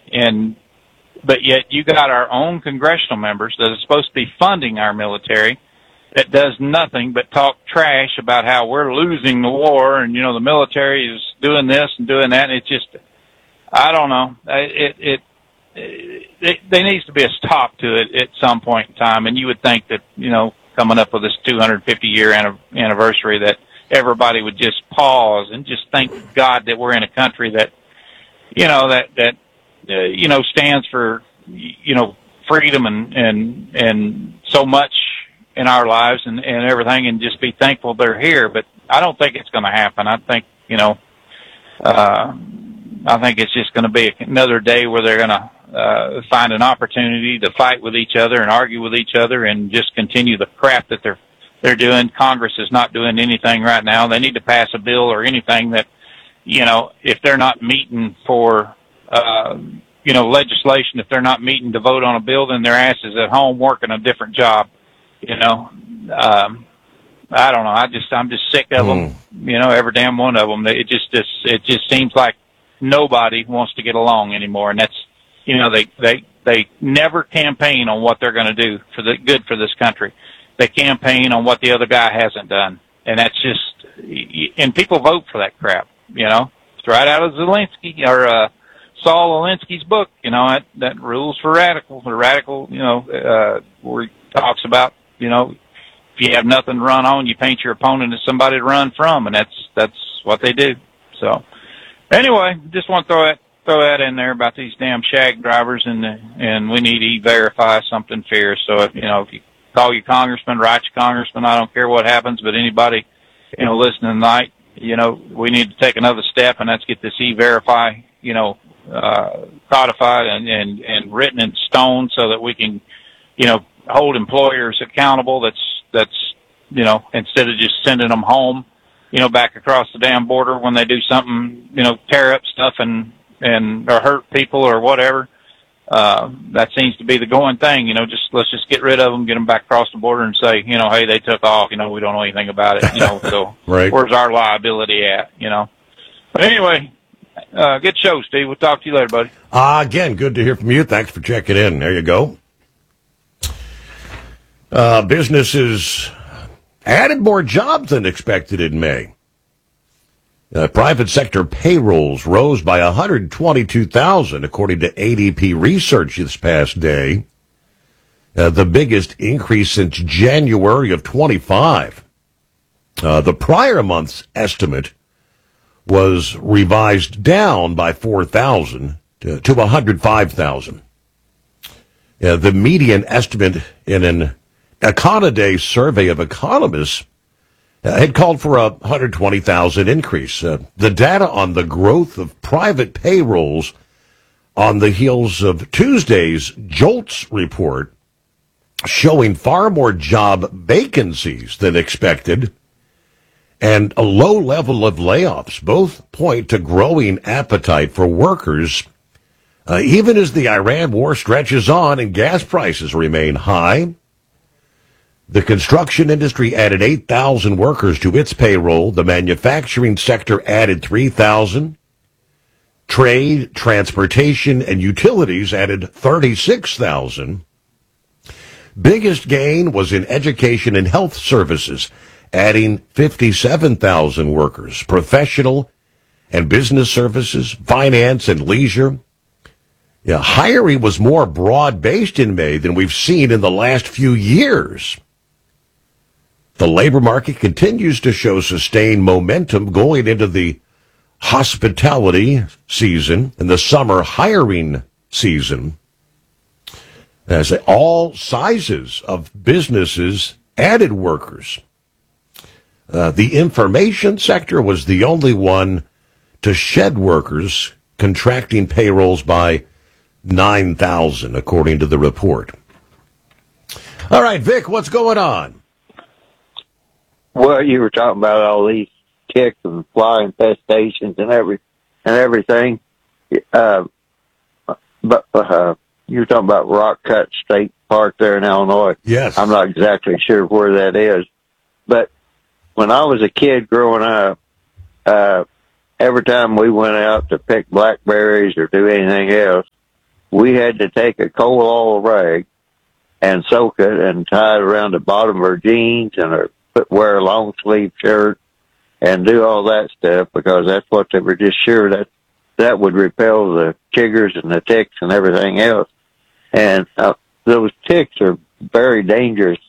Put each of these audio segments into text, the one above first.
But yet you got our own congressional members that are supposed to be funding our military that does nothing but talk trash about how we're losing the war and, the military is doing this and doing that. And it's just, I don't know. There needs to be a stop to it at some point in time. And you would think that, coming up with this 250-year anniversary that everybody would just pause and just thank God that we're in a country that, stands for, freedom and so much in our lives and everything, and just be thankful they're here. But I don't think it's going to happen. I think, I think it's just going to be another day where they're going to find an opportunity to fight with each other and argue with each other and just continue the crap that they're doing. Congress is not doing anything right now. They need to pass a bill or anything that, if they're not meeting for, legislation, if they're not meeting to vote on a bill, then their ass is at home working a different job. I don't know. I'm just sick of them. Every damn one of them. It just seems like nobody wants to get along anymore. And that's, they never campaign on what they're going to do for the good for this country. They campaign on what the other guy hasn't done. And that's just, and people vote for that crap, It's right out of Zelensky or, Saul Alinsky's book, that Rules for Radicals. The radical, where he talks about, if you have nothing to run on, you paint your opponent as somebody to run from, and that's what they do. So, anyway, just want to throw that in there about these damn shag drivers, and we need to E-Verify something fierce. So, if you call your congressman, write your congressman, I don't care what happens, but anybody, listening tonight, we need to take another step, and that's get this E-Verify, codified and written in stone so that we can, hold employers accountable. That's, instead of just sending them home, back across the damn border when they do something, tear up stuff and or hurt people or whatever. That seems to be the going thing, let's just get rid of them, get them back across the border and say, hey, they took off, we don't know anything about it, so right. Where's our liability at, But anyway, good show, Steve. We'll talk to you later, buddy. Again, good to hear from you. Thanks for checking in. There you go. Businesses added more jobs than expected in May. Private sector payrolls rose by 122,000, according to ADP research this past day. The biggest increase since January of 25. The prior month's estimate was revised down by 4,000 to 105,000. The median estimate in an Econoday survey of economists had called for a 120,000 increase. The data on the growth of private payrolls on the heels of Tuesday's JOLTS report showing far more job vacancies than expected and a low level of layoffs both point to growing appetite for workers, even as the Iran war stretches on and gas prices remain high. The construction industry added 8,000 workers to its payroll. The manufacturing sector added 3,000. Trade, transportation, and utilities added 36,000. Biggest gain was in education and health services, adding 57,000 workers. Professional and business services, finance and leisure. Hiring was more broad-based in May than we've seen in the last few years. The labor market continues to show sustained momentum going into the hospitality season and the summer hiring season, as all sizes of businesses added workers. The information sector was the only one to shed workers, contracting payrolls by 9,000, according to the report. All right, Vic, what's going on? Well, you were talking about all these ticks and fly infestations and everything. But you were talking about Rock Cut State Park there in Illinois. Yes. I'm not exactly sure where that is. But when I was a kid growing up, every time we went out to pick blackberries or do anything else, we had to take a coal oil rag and soak it and tie it around the bottom of her jeans and wear a long sleeve shirt and do all that stuff, because that's what they were just sure that would repel the chiggers and the ticks and everything else. And those ticks are very dangerous,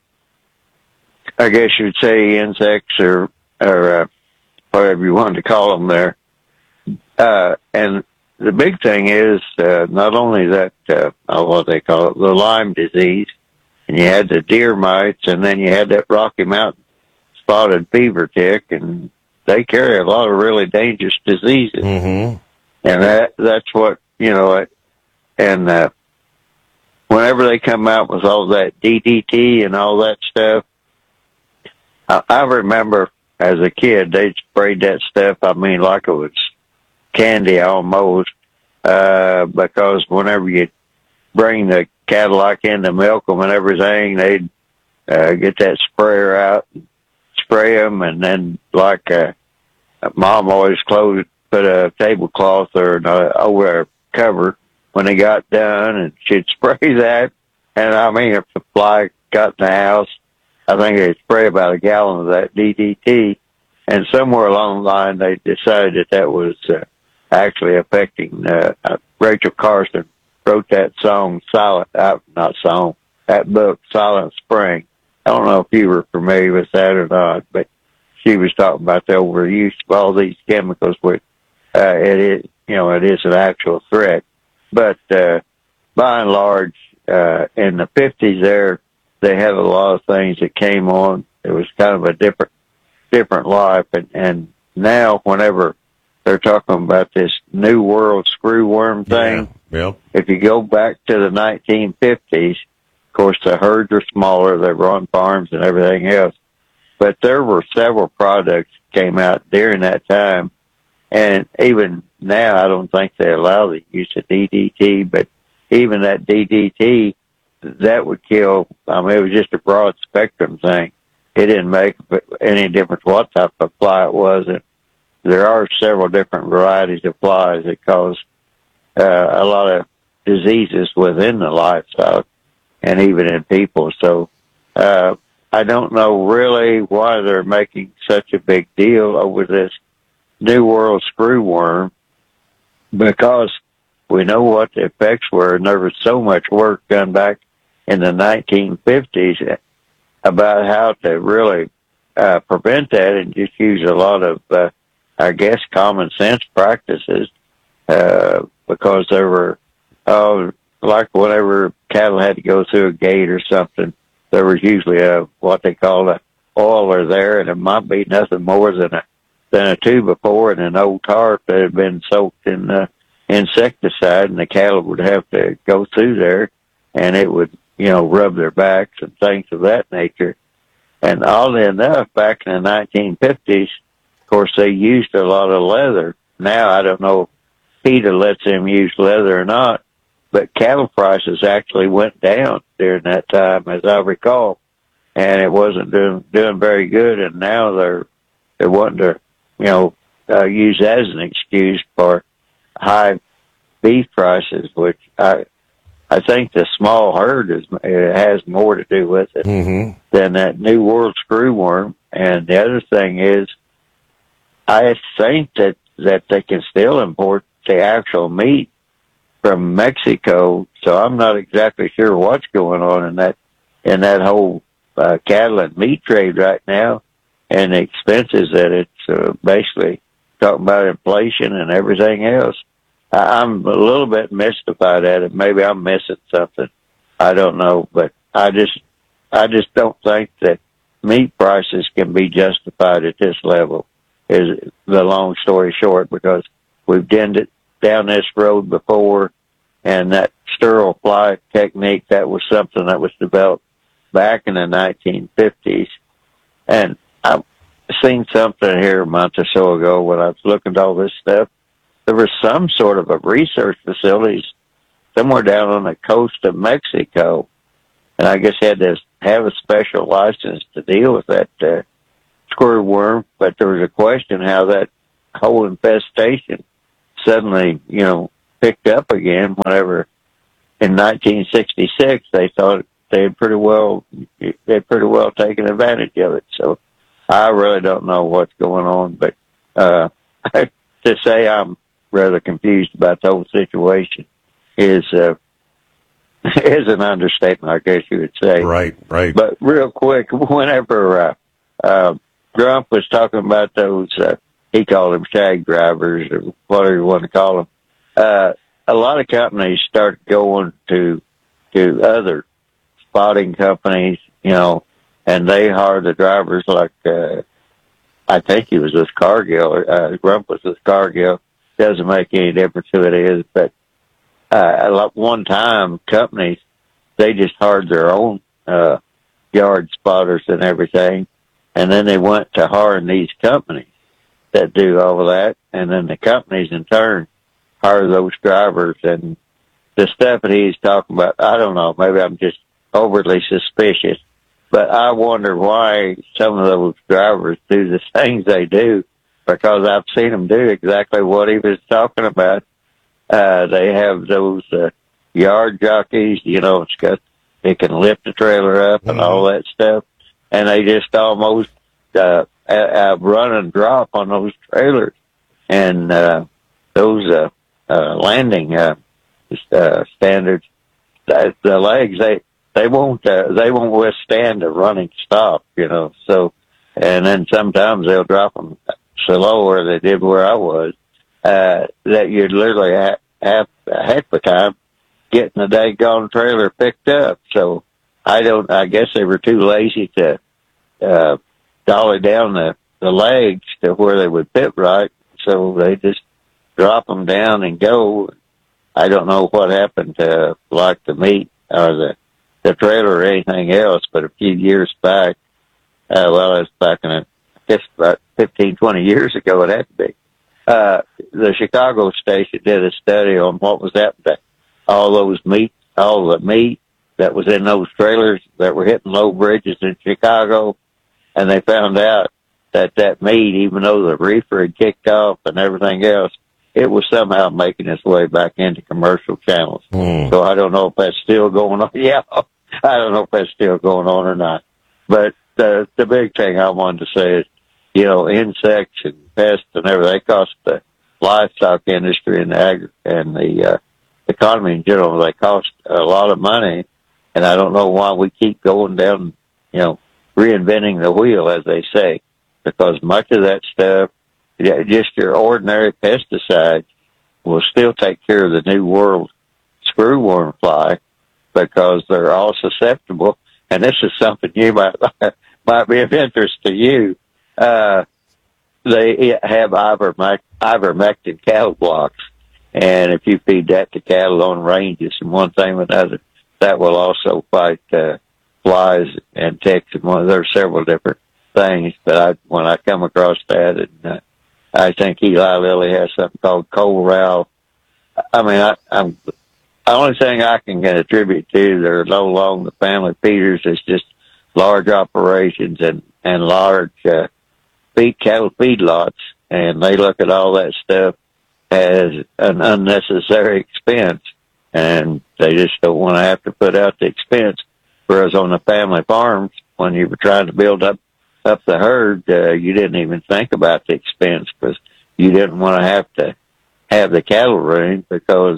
I guess you'd say, insects or whatever you wanted to call them there. And the big thing is not only that, what they call it, the Lyme disease, and you had the deer mites, and then you had that Rocky Mountain spotted fever tick, and they carry a lot of really dangerous diseases. Mm-hmm. And that's what, and whenever they come out with all that DDT and all that stuff, I remember as a kid, they sprayed that stuff, like it was candy almost, because whenever you bring the Cadillac in to milk them and everything, they'd get that sprayer out, spray them, and then Mom always put a tablecloth or over a cover when they got done, and she'd spray that. And if the fly got in the house, I think they'd spray about a gallon of that DDT. And somewhere along the line, they decided that was actually affecting. Rachel Carson wrote that song, that book, Silent Spring. I don't know if you were familiar with that or not, but she was talking about the overuse of all these chemicals, which it is an actual threat. But by and large, in the 50s there, they had a lot of things that came on. It was kind of a different life. And now whenever they're talking about this New World screwworm thing, if you go back to the 1950s, of course, the herds are smaller. They were on farms and everything else. But there were several products that came out during that time. And even now, I don't think they allow the use of DDT, but even that DDT, that would kill. It was just a broad spectrum thing. It didn't make any difference what type of fly it was. And there are several different varieties of flies that cause a lot of diseases within the livestock and even in people. So I don't know really why they're making such a big deal over this New World screwworm, because we know what the effects were, and there was so much work done back in the 1950s about how to really prevent that, and just use a lot of, I guess, common sense practices, because there were, like whenever cattle had to go through a gate or something, there was usually what they call a oiler there, and it might be nothing more than a 2x4 and an old tarp that had been soaked in insecticide, and the cattle would have to go through there, and it would, rub their backs and things of that nature. And oddly enough, back in the 1950s, of course, they used a lot of leather. Now, I don't know if PETA lets them use leather or not, but cattle prices actually went down during that time, as I recall, and it wasn't doing very good. And now they're wanting to, use that as an excuse for high beef prices, which I think the small herd it has more to do with it than that New World screwworm. And the other thing is, I think that they can still import the actual meat from Mexico. So I'm not exactly sure what's going on in that whole cattle and meat trade right now, and the expenses that it's basically talking about inflation and everything else. I'm a little bit mystified at it. Maybe I'm missing something. I don't know, but I just don't think that meat prices can be justified at this level, is the long story short, because we've done it down this road before, and that sterile fly technique, that was something that was developed back in the 1950s. And I've seen something here a month or so ago when I was looking at all this stuff. There was some sort of a research facilities somewhere down on the coast of Mexico, and I guess had to have a special license to deal with that screwworm. But there was a question how that whole infestation suddenly, picked up again whenever in 1966, they thought they'd pretty well taken advantage of it. So I really don't know what's going on, but to say I'm rather confused about the whole situation is an understatement, I guess you would say. Right. But real quick, whenever Grump was talking about those, he called them shag drivers or whatever you want to call them, a lot of companies started going to other spotting companies, and they hired the drivers like, I think he was with Cargill, Grump was with Cargill. Doesn't make any difference who it is, but one time companies, they just hired their own yard spotters and everything, and then they went to hiring these companies that do all of that, and then the companies in turn hire those drivers. And the stuff that he's talking about, I don't know, maybe I'm just overly suspicious, but I wonder why some of those drivers do the things they do, because I've seen them do exactly what he was talking about. They have those yard jockeys, they can lift the trailer up and all that stuff, and they just almost run and drop on those trailers. And those landing standards, the legs, they won't withstand a running stop, So, and then sometimes they'll drop them so low where they did where I was, that you'd literally have a heck of a time getting the daggone trailer picked up. So I guess they were too lazy to dolly down the legs to where they would fit right. So they just drop them down and go. I don't know what happened to like the meat or the trailer or anything else, but a few years back, it was back in about 15, 20 years ago, it had to be. The Chicago station did a study on what was happening to all the meat that was in those trailers that were hitting low bridges in Chicago, and they found out that meat, even though the reefer had kicked off and everything else, it was somehow making its way back into commercial channels. So I don't know if that's still going on. Yeah, I don't know if that's still going on or not. But the big thing I wanted to say is, insects and pests and everything, they cost the livestock industry and the economy in general, they cost a lot of money. And I don't know why we keep going down, reinventing the wheel, as they say, because much of that stuff, just your ordinary pesticides, will still take care of the New World screwworm fly, because they're all susceptible. And this is something you might be of interest to you. They have ivermectin cattle blocks, and if you feed that to cattle on ranges and one thing with another, that will also fight flies and ticks. And there are several different things, but when I come across that, and I think Eli Lilly has something called Coral. I mean, I'm the only thing I can attribute to they're low along the family Peters is just large operations and large cattle feedlots, and they look at all that stuff as an unnecessary expense, and they just don't want to have to put out the expense. Whereas on the family farms, when you were trying to build up the herd, you didn't even think about the expense, because you didn't want to have the cattle room, because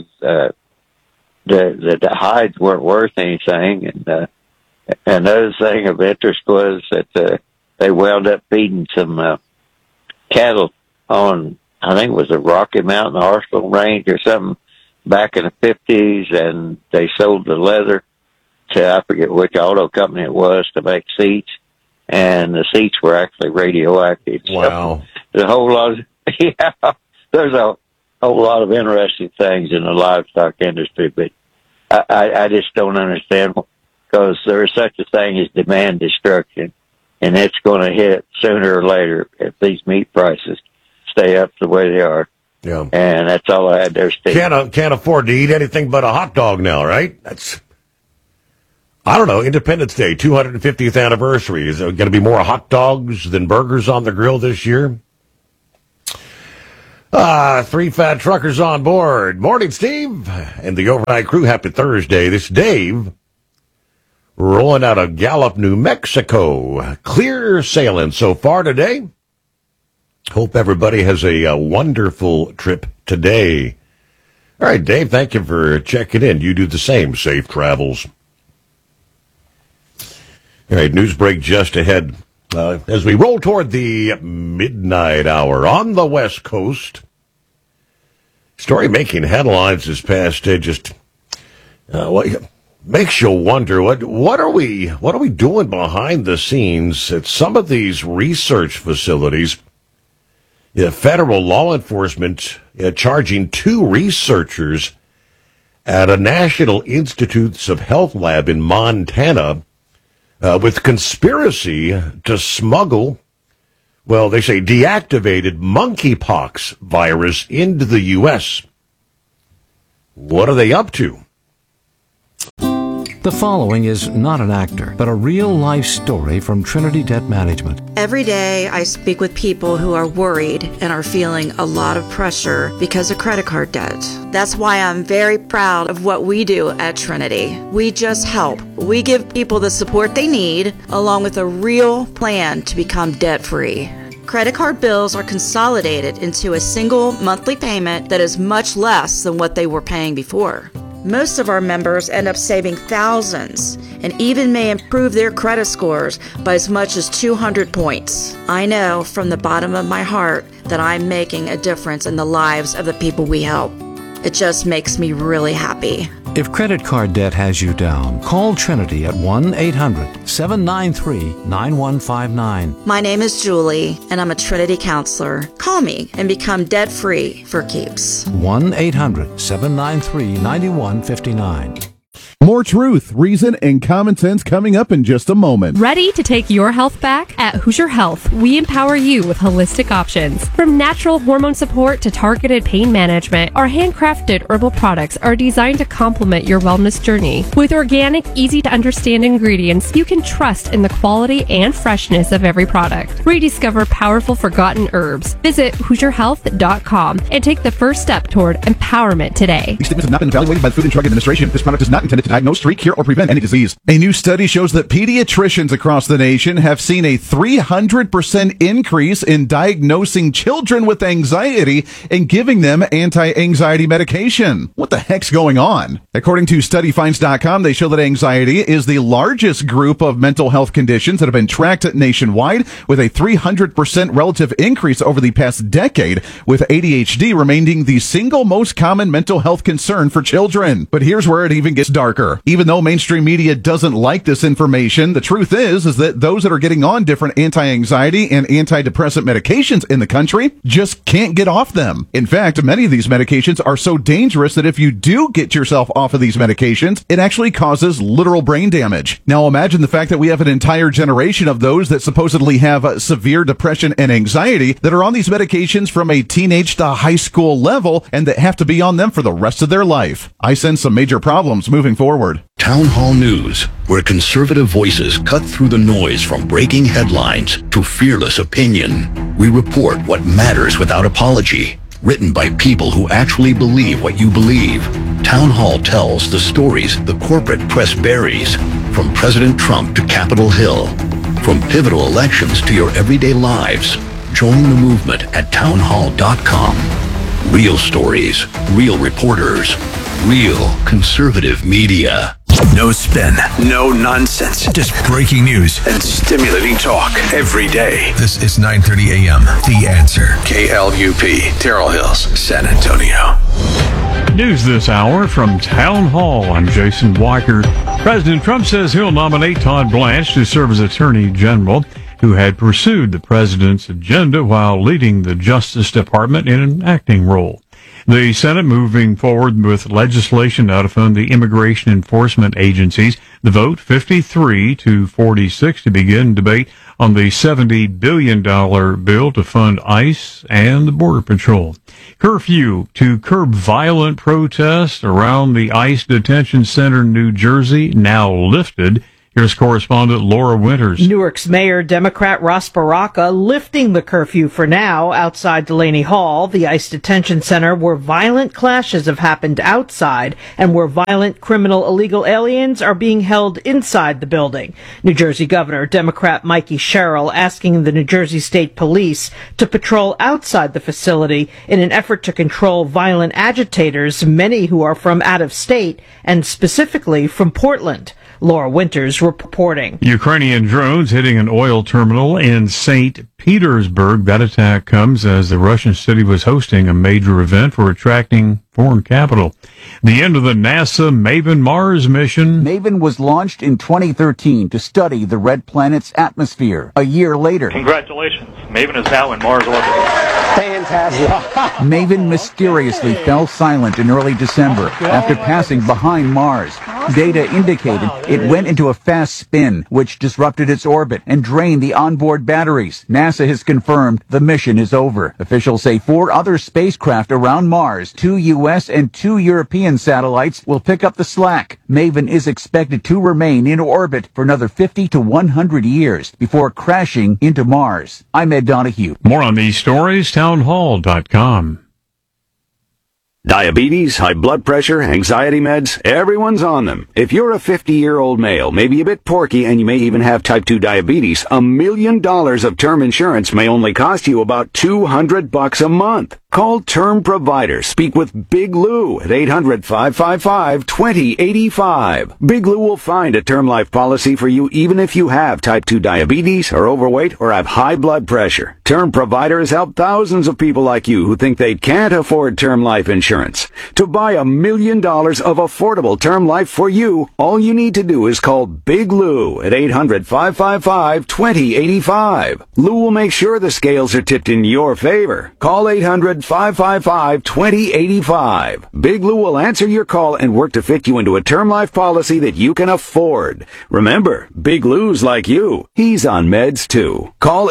the hides weren't worth anything. And another thing of interest was that they wound up feeding some cattle on, I think it was the Rocky Mountain Arsenal Range or something, back in the 50s, and they sold the leather to, I forget which auto company it was, to make seats, and the seats were actually radioactive. Wow. So there's a whole lot of, there's a whole lot of interesting things in the livestock industry, but I just don't understand, because there is such a thing as demand destruction, and it's going to hit sooner or later if these meat prices stay up the way they are. Yeah. And that's all I had there, Steve. Can't afford to eat anything but a hot dog now, right? I don't know, Independence Day, 250th anniversary. Is there going to be more hot dogs than burgers on the grill this year? Three fat truckers on board. Morning, Steve, and the overnight crew. Happy Thursday. This is Dave, rolling out of Gallup, New Mexico. Clear sailing so far today. Hope everybody has a wonderful trip today. All right, Dave, thank you for checking in. You do the same. Safe travels. All right, news break just ahead. As we roll toward the midnight hour on the West Coast, story making headlines this past day what makes you wonder what are we doing behind the scenes at some of these research facilities? Federal law enforcement charging two researchers at a National Institutes of Health lab in Montana with conspiracy to smuggle, well, they say deactivated monkeypox virus into the U.S. What are they up to? The following is not an actor, but a real-life story from Trinity Debt Management. Every day I speak with people who are worried and are feeling a lot of pressure because of credit card debt. That's why I'm very proud of what we do at Trinity. We just help. We give people the support they need, along with a real plan to become debt-free. Credit card bills are consolidated into a single monthly payment that is much less than what they were paying before. Most of our members end up saving thousands and even may improve their credit scores by as much as 200 points. I know from the bottom of my heart that I'm making a difference in the lives of the people we help. It just makes me really happy. If credit card debt has you down, call Trinity at 1-800-793-9159. My name is Julie, and I'm a Trinity counselor. Call me and become debt-free for keeps. 1-800-793-9159. More truth, reason, and common sense coming up in just a moment. Ready to take your health back? At Hoosier Health, we empower you with holistic options. From natural hormone support to targeted pain management, our handcrafted herbal products are designed to complement your wellness journey. With organic, easy-to-understand ingredients, you can trust in the quality and freshness of every product. Rediscover powerful forgotten herbs. Visit HoosierHealth.com and take the first step toward empowerment today. These statements have not been evaluated by the Food and Drug Administration. This product is not intended to diagnose, treat, cure, or prevent any disease. A new study shows that pediatricians across the nation have seen a 300% increase in diagnosing children with anxiety and giving them anti-anxiety medication. What the heck's going on? According to StudyFinds.com, they show that anxiety is the largest group of mental health conditions that have been tracked nationwide, with a 300% relative increase over the past decade, with ADHD remaining the single most common mental health concern for children. But here's where it even gets darker. Even though mainstream media doesn't like this information, the truth is that those that are getting on different anti-anxiety and antidepressant medications in the country just can't get off them. In fact, many of these medications are so dangerous that if you do get yourself off of these medications, it actually causes literal brain damage. Now imagine the fact that we have an entire generation of those that supposedly have severe depression and anxiety that are on these medications from a teenage to high school level and that have to be on them for the rest of their life. I sense some major problems moving forward. Town Hall News, where conservative voices cut through the noise from breaking headlines to fearless opinion. We report what matters without apology. Written by people who actually believe what you believe. Town Hall tells the stories the corporate press buries, from President Trump to Capitol Hill. From pivotal elections to your everyday lives. Join the movement at townhall.com. Real stories, real reporters, real conservative media. No spin, no nonsense, just breaking news and stimulating talk every day. This is 9:30 a.m. The Answer. KLUP, Terrell Hills, San Antonio. News this hour from Town Hall. I'm Jason Walker. President Trump says he'll nominate Todd Blanche to serve as Attorney General, who had pursued the president's agenda while leading the Justice Department in an acting role. The Senate moving forward with legislation now to fund the immigration enforcement agencies. The vote 53-46 to begin debate on the $70 billion bill to fund ICE and the Border Patrol. Curfew to curb violent protests around the ICE detention center in New Jersey now lifted. Here's correspondent Laura Winters. Newark's Mayor Democrat Ras Baraka lifting the curfew for now outside Delaney Hall, the ICE detention center where violent clashes have happened outside and where violent criminal illegal aliens are being held inside the building. New Jersey Governor Democrat Mikey Sherrill asking the New Jersey State Police to patrol outside the facility in an effort to control violent agitators, many who are from out of state and specifically from Portland. Laura Winters reporting. Ukrainian drones hitting an oil terminal in St. Petersburg. That attack comes as the Russian city was hosting a major event for attracting foreign capital. The end of the NASA MAVEN Mars mission. MAVEN was launched in 2013 to study the red planet's atmosphere. A year later. Congratulations. MAVEN is now in Mars orbit. Fantastic. MAVEN mysteriously fell silent in early December after passing behind Mars. Data indicated it went into a fast spin, which disrupted its orbit and drained the onboard batteries. NASA has confirmed the mission is over. Officials say 4 other spacecraft around Mars, 2 U.S. and 2 European satellites, will pick up the slack. MAVEN is expected to remain in orbit for another 50 to 100 years before crashing into Mars. I'm Ed Donahue. More on these stories, townhall.com. Diabetes, high blood pressure, anxiety meds, everyone's on them. If you're a 50-year-old male, maybe a bit porky, and you may even have type 2 diabetes, $1 million of term insurance may only cost you about $200 a month. Call Term Provider. Speak with Big Lou at 800-555-2085. Big Lou will find a term life policy for you even if you have type 2 diabetes, are overweight, or have high blood pressure. Term Provider has helped thousands of people like you who think they can't afford term life insurance. To buy $1 million of affordable term life for you, all you need to do is call Big Lou at 800-555-2085. Lou will make sure the scales are tipped in your favor. Call 800-555-2085. Big Lou will answer your call and work to fit you into a term life policy that you can afford. Remember, Big Lou's like you. He's on meds too. Call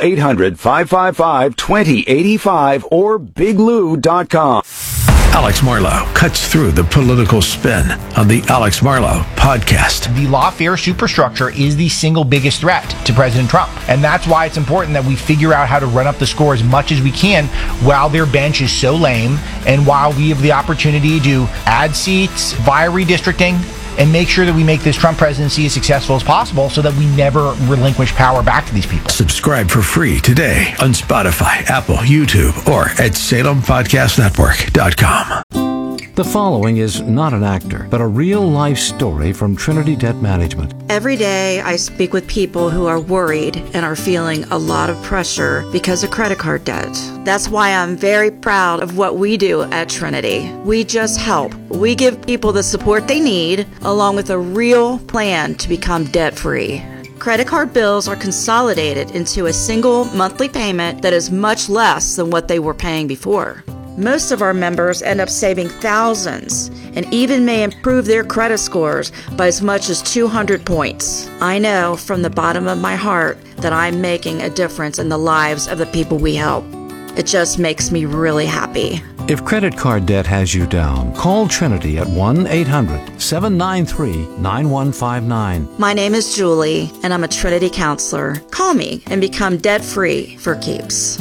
800-555-2085 or biglou.com. Alex Marlow cuts through the political spin on the Alex Marlow podcast. The lawfare superstructure is the single biggest threat to President Trump. And that's why it's important that we figure out how to run up the score as much as we can while their bench is so lame and while we have the opportunity to add seats via redistricting and make sure that we make this Trump presidency as successful as possible so that we never relinquish power back to these people. Subscribe for free today on Spotify, Apple, YouTube, or at SalemPodcastNetwork.com. The following is not an actor, but a real-life story from Trinity Debt Management. Every day, I speak with people who are worried and are feeling a lot of pressure because of credit card debt. That's why I'm very proud of what we do at Trinity. We just help. We give people the support they need, along with a real plan to become debt-free. Credit card bills are consolidated into a single monthly payment that is much less than what they were paying before. Most of our members end up saving thousands and even may improve their credit scores by as much as 200 points. I know from the bottom of my heart that I'm making a difference in the lives of the people we help. It just makes me really happy. If credit card debt has you down, call Trinity at 1-800-793-9159. My name is Julie, and I'm a Trinity counselor. Call me and become debt-free for keeps.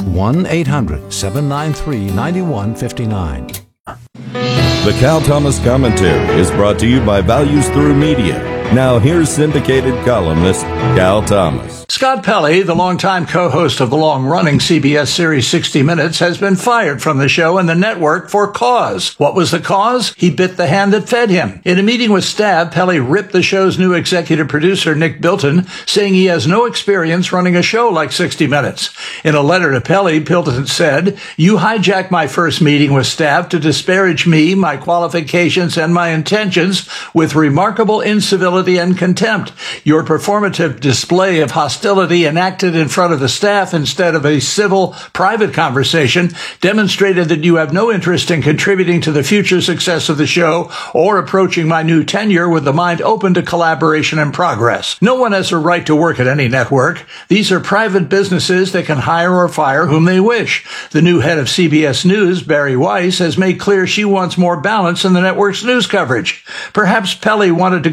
1-800-793-9159. The Cal Thomas Commentary is brought to you by Values Through Media. Now here's syndicated columnist Cal Thomas. Scott Pelley, the longtime co-host of the long-running CBS series 60 Minutes, has been fired from the show and the network for cause. What was the cause? He bit the hand that fed him. In a meeting with Stab, Pelley ripped the show's new executive producer, Nick Bilton, saying he has no experience running a show like 60 Minutes. In a letter to Pelley, Bilton said, "You hijacked my first meeting with Stab to disparage me, my qualifications, and my intentions with remarkable incivility and contempt. Your performative display of hostility enacted in front of the staff instead of a civil, private conversation demonstrated that you have no interest in contributing to the future success of the show or approaching my new tenure with the mind open to collaboration and progress. No one has a right to work at any network. These are private businesses that can hire or fire whom they wish. The new head of CBS News, Barry Weiss, has made clear she wants more balance in the network's news coverage. Perhaps Pelley wanted to go out as a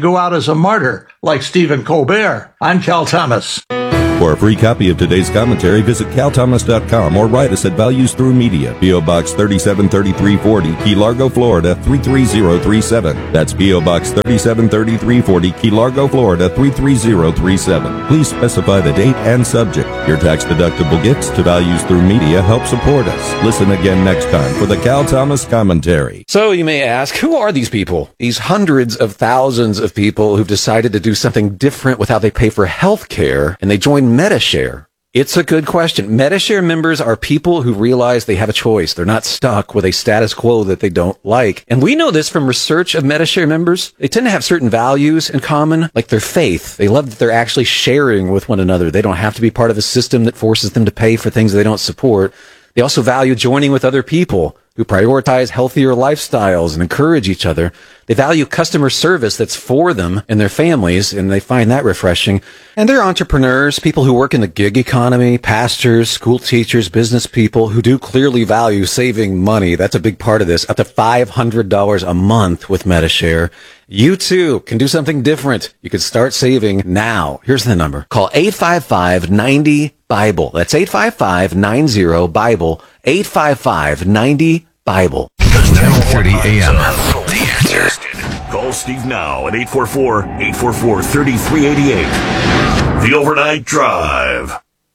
a martyr like Stephen Colbert. I'm Cal Thomas. For a free copy of today's commentary, visit calthomas.com or write us at Values Through Media, P.O. Box 373340, Key Largo, Florida 33037. That's P.O. Box 373340, Key Largo, Florida 33037. Please specify the date and subject. Your tax-deductible gifts to Values Through Media help support us. Listen again next time for the Cal Thomas Commentary. So you may ask, who are these people? These hundreds of thousands of people who've decided to do something different with how they pay for health care, and they join Medi-Share. It's a good question. Medi-Share members are people who realize they have a choice. They're not stuck with a status quo that they don't like. And we know this from research of Medi-Share members. They tend to have certain values in common, like their faith. They love that they're actually sharing with one another. They don't have to be part of a system that forces them to pay for things they don't support. They also value joining with other people who prioritize healthier lifestyles and encourage each other. They value customer service that's for them and their families, and they find that refreshing. And they're entrepreneurs, people who work in the gig economy, pastors, school teachers, business people who do clearly value saving money. That's a big part of this, up to $500 a month with Medi-Share. You too can do something different. You can start saving now. Here's the number. Call 855-90-BIBLE. That's 855-90-BIBLE. 855-90-BIBLE. 10:30 a.m. The Answer. Call Steve now at 844-844-3388. The Overnight Drive.